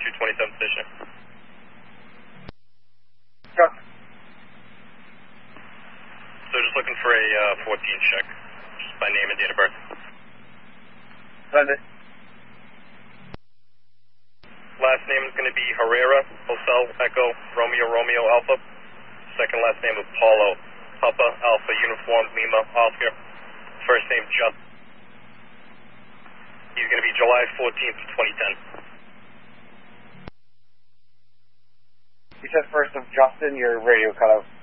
227 station. Justin. So just looking for a 14 check, just by name and date of birth. Send it. Last name is going to be Herrera, Hotel, Echo, Romeo, Romeo, Alpha. Second last name is Paulo, Papa, Alpha, Uniform, Lima, Oscar. First name, Justin. He's going to be July 14th, 2010. You said first of Justin, your radio cut out.